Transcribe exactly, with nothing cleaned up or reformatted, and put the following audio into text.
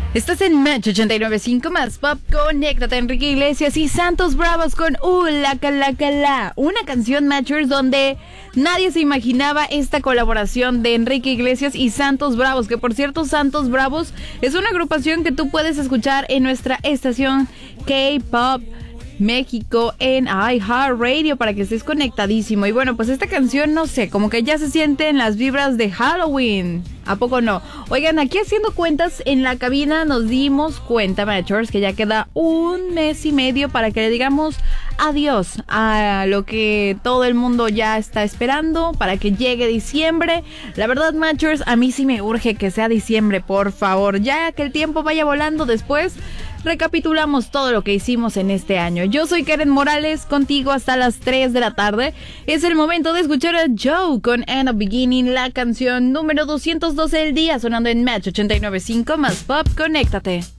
Estás en Match ochenta y nueve punto cinco más Pop. Conéctate, Enrique Iglesias y Santos Bravos con Uh, la cala cala. Una canción, Matchers, donde nadie se imaginaba esta colaboración de Enrique Iglesias y Santos Bravos. Que por cierto, Santos Bravos es una agrupación que tú puedes escuchar en nuestra estación K-Pop México en iHeartRadio para que estés conectadísimo. Y bueno, pues esta canción, no sé, como que ya se siente en las vibras de Halloween. ¿A poco no? Oigan, aquí haciendo cuentas en la cabina nos dimos cuenta, Matchers, que ya queda un mes y medio para que le digamos adiós a lo que todo el mundo ya está esperando, para que llegue diciembre. La verdad, Matchers, a mí sí me urge que sea diciembre, por favor. Ya que el tiempo vaya volando, después recapitulamos todo lo que hicimos en este año. Yo soy Karen Morales, contigo hasta las tres de la tarde. Es el momento de escuchar a Joe con End of Beginning, la canción número doscientos doce del día, sonando en Match ochenta y nueve punto cinco más Pop. Conéctate.